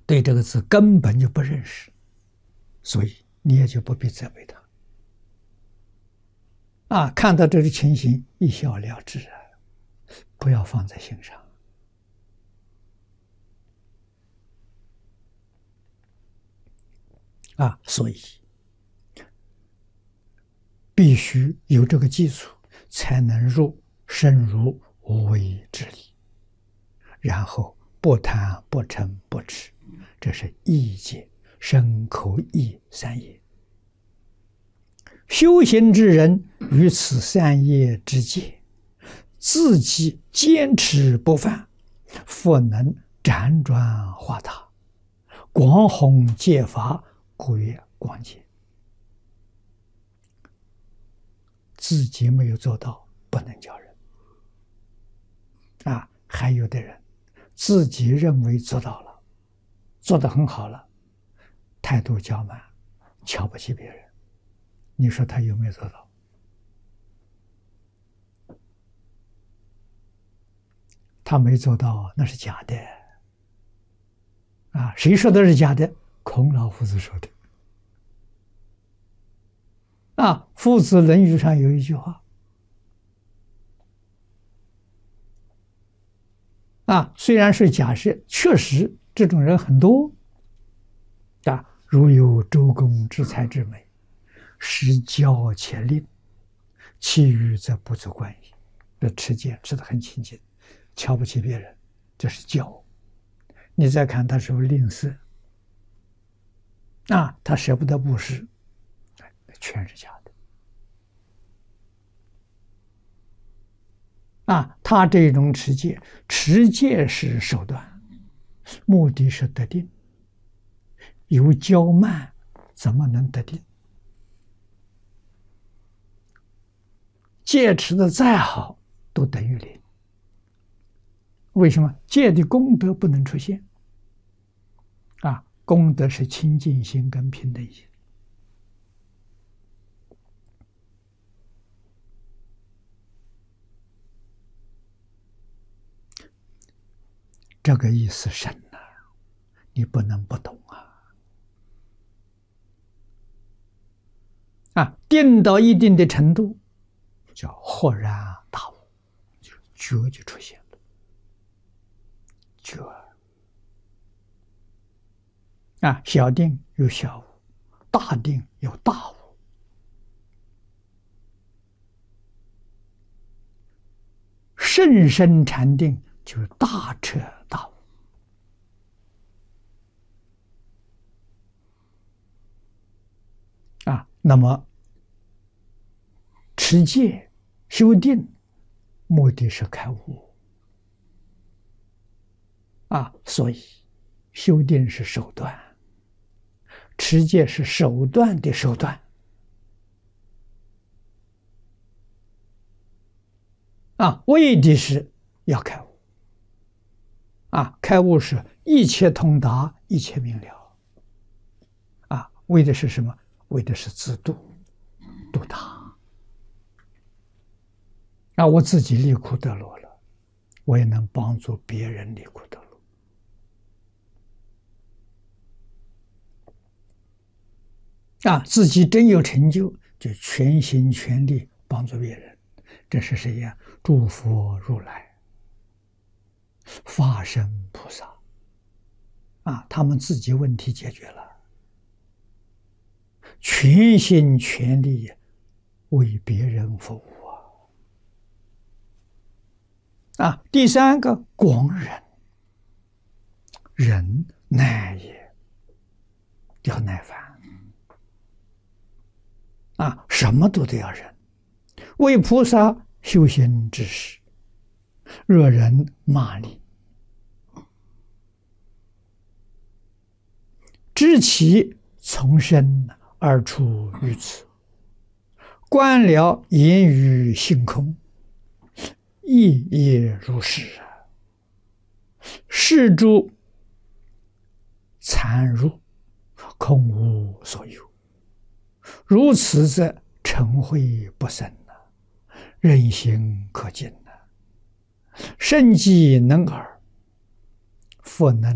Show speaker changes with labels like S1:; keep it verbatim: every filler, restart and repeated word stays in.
S1: 对这个字根本就不认识，所以你也就不必责备他。啊，看到这种情形，一笑了之啊，不要放在心上。啊，所以必须有这个基础，才能入深入无为之理。然后不贪不嗔不痴，这是意界，身口意三业。修行之人于此三业之界，自己坚持不犯，复能辗转化他，广弘戒法，故曰广戒。自己没有做到，不能教人。啊，还有的人自己认为做到了，做得很好了，态度骄慢，瞧不起别人。你说他有没有做到？他没做到，那是假的。啊，谁说的是假的？孔老夫子说的。啊，夫子《论语》上有一句话。啊，虽然是假设，确实这种人很多。啊，如有周公之才之美，实教且令，其余则不足观矣。这持戒持得很清净，瞧不起别人，这是教。你再看他是不是吝啬？啊，他舍不得布施，全是假的。啊，他这种持戒，持戒是手段，目的是得定。有骄慢，怎么能得定？戒持的再好，都等于零。为什么？戒的功德不能出现。啊，功德是清净心跟平等心。这个意思深啊，你不能不懂啊！啊，定到一定的程度，叫豁然大悟，就觉就出现了。觉啊，小定有小悟，大定有大悟。甚深禅定就是大彻大悟。啊，那么持戒修定，目的是开悟。啊，所以修定是手段，持戒是手段的手段。啊，为的是要开悟。啊，开悟是一切通达，一切明了。啊，为的是什么？为的是自度，度他。啊，我自己离苦得乐了，我也能帮助别人离苦得乐。啊，自己真有成就，就全心全力帮助别人。这是谁呀？诸佛如来、法身菩萨。啊，他们自己问题解决了，全心全力为别人服务啊！啊，第三个广忍，忍耐也，要耐烦啊，什么都得要忍。为菩萨修行之时，若人骂你，知其从身而出于此，观了言语性空，亦也如是啊。是诸残入，空无所有。如此则嗔恚不生啊，人心可敬啊。圣迹能尔，复能